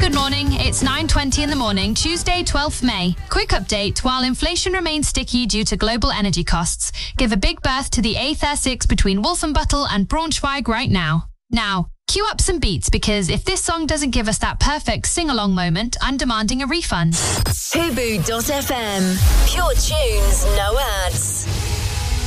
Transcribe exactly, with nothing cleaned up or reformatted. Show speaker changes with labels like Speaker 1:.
Speaker 1: Good morning, it's nine twenty in the morning, Tuesday twelfth of May. Quick update, while inflation remains sticky due to global energy costs, give a big berth to the A thirty-six between Wolfenbüttel and Braunschweig right now. Now, cue up some beats because if this song doesn't give us that perfect sing-along moment, I'm demanding a refund.
Speaker 2: Hubu dot f m. Pure tunes, no ads.